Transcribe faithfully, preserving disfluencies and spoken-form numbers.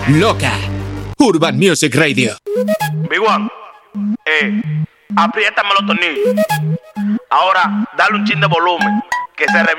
Loca. Urban Music Radio. Big One, eh, apriétame los tornillos. Ahora, dale un chin de volumen, que se reviente.